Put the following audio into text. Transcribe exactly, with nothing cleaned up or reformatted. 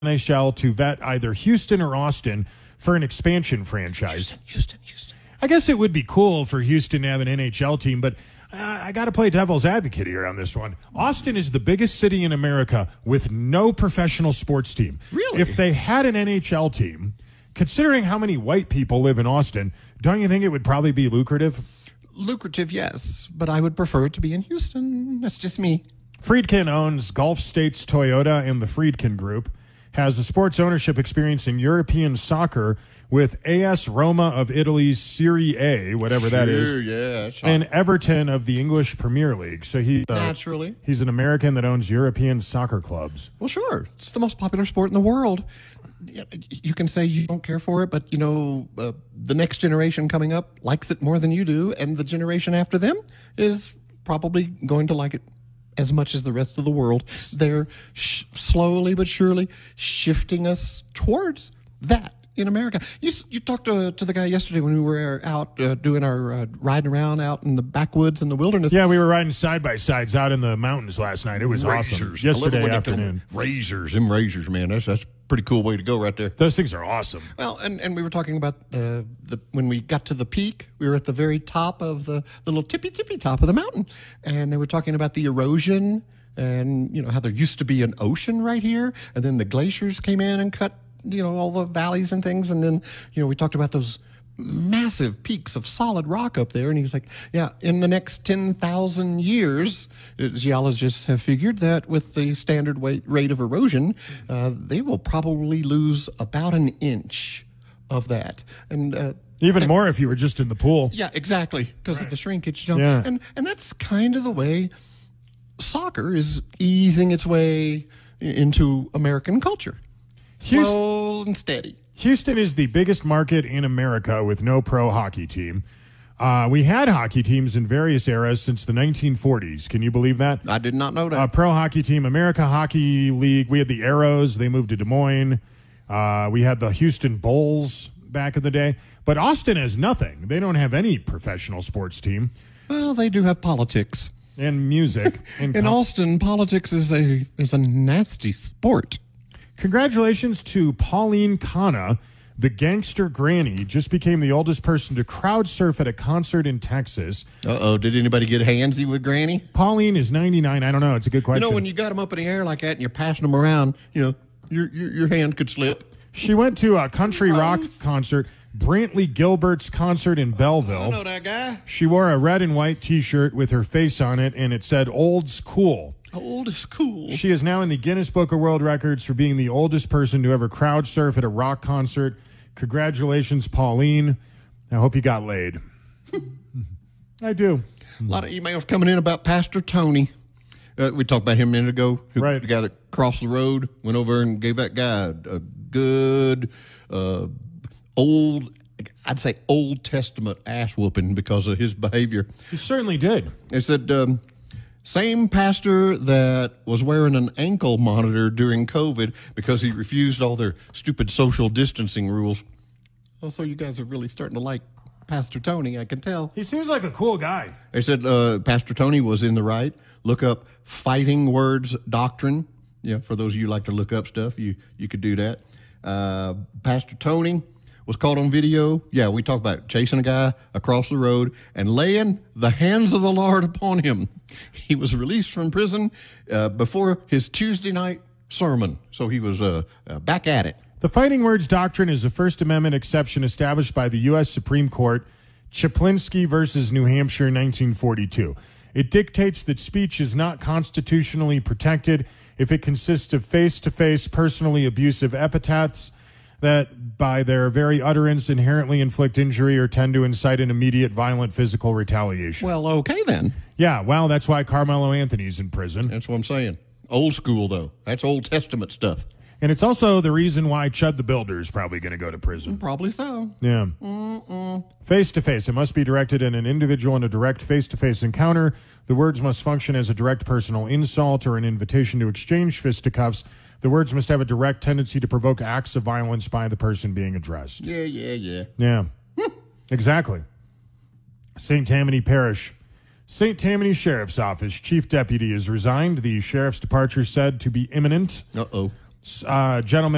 N H L to vet either Houston or Austin for an expansion franchise. Houston, Houston, Houston. I guess it would be cool for Houston to have an N H L team, but uh, I got to play devil's advocate here on this one. Austin is the biggest city in America with no professional sports team. Really? If they had an N H L team, considering how many white people live in Austin, don't you think it would probably be lucrative? Lucrative, yes, but I would prefer it to be in Houston. That's just me. Friedkin owns Gulf States Toyota and the Friedkin Group, has a sports ownership experience in European soccer with A S Roma of Italy's Serie A, whatever sure, that is, yeah, that's and Everton of the English Premier League. So he, uh, naturally, he's an American that owns European soccer clubs. Well, sure. It's the most popular sport in the world. You can say you don't care for it, but, you know, uh, the next generation coming up likes it more than you do, and the generation after them is probably going to like it as much as the rest of the world. They're sh- slowly but surely shifting us towards that in America. You you talked to, to the guy yesterday when we were out uh, doing our uh, riding around out in the backwoods in the wilderness. Yeah, we were riding side by sides out in the mountains last night. It was awesome. Yesterday afternoon. Razors, them razors, man. That's that's a pretty cool way to go right there. Those things are awesome. Well, and, and we were talking about uh, the when we got to the peak, we were at the very top of the, the little tippy tippy top of the mountain, and they were talking about the erosion and, you know, how there used to be an ocean right here, and then the glaciers came in and cut, you know, all the valleys and things. And then, you know, we talked about those massive peaks of solid rock up there. And he's like, yeah, in the next ten thousand years, uh, geologists have figured that with the standard weight, rate of erosion, uh, they will probably lose about an inch of that. And, uh, Even more if you were just in the pool. Yeah, exactly, because right. of the shrinkage. You know? Yeah. And, and that's kind of the way soccer is easing its way into American culture. Slow and steady. Houston is the biggest market in America with no pro hockey team. Uh, we had hockey teams in various eras since the nineteen forties. Can you believe that? I did not know that. Uh, pro hockey team, America Hockey League. We had the Arrows. They moved to Des Moines. Uh, we had the Houston Bulls back in the day. But Austin has nothing. They don't have any professional sports team. Well, they do have politics. And music. And in com- Austin, politics is a is a nasty sport. Congratulations to Pauline Kana, the gangster granny, just became the oldest person to crowd surf at a concert in Texas. Uh-oh, did anybody get handsy with Granny? Pauline is ninety-nine. I don't know. It's a good question. You know, when you got them up in the air like that and you're passing them around, you know, your your, your hand could slip. She went to a country rock concert, Brantley Gilbert's concert in Belleville. I know that guy. She wore a red and white T-shirt with her face on it, and it said, "Old's cool." Old is cool. She is now in the Guinness Book of World Records for being the oldest person to ever crowd surf at a rock concert. Congratulations, Pauline. I hope you got laid. I do. A lot of emails coming in about Pastor Tony. Uh, we talked about him a minute ago. Who, right. The guy that crossed the road, went over and gave that guy a, a good, uh, old, I'd say Old Testament ass whooping because of his behavior. He certainly did. They said, um, same pastor that was wearing an ankle monitor during COVID because he refused all their stupid social distancing rules. Oh, so you guys are really starting to like Pastor Tony, I can tell. He seems like a cool guy. They said uh, Pastor Tony was in the right. Look up Fighting Words Doctrine. Yeah, for those of you who like to look up stuff, you, you could do that. Uh, Pastor Tony was caught on video. Yeah, we talked about chasing a guy across the road and laying the hands of the Lord upon him. He was released from prison uh, before his Tuesday night sermon. So he was uh, uh, back at it. The Fighting Words Doctrine is a First Amendment exception established by the U S Supreme Court, Chaplinsky versus New Hampshire, nineteen forty-two. It dictates that speech is not constitutionally protected if it consists of face-to-face, personally abusive epithets that by their very utterance inherently inflict injury or tend to incite an immediate violent physical retaliation. Well, okay then. Yeah, well, that's why Carmelo Anthony's in prison. That's what I'm saying. Old school, though. That's Old Testament stuff. And it's also the reason why Chud the Builder is probably going to go to prison. Probably so. Yeah. Mm-mm. Face-to-face. It must be directed at an individual in a direct face-to-face encounter. The words must function as a direct personal insult or an invitation to exchange fisticuffs. The words must have a direct tendency to provoke acts of violence by the person being addressed. Yeah, yeah, yeah. Yeah. Exactly. Saint Tammany Parish. Saint Tammany Sheriff's Office Chief Deputy is resigned. The sheriff's departure said to be imminent. Uh-oh. Uh, gentleman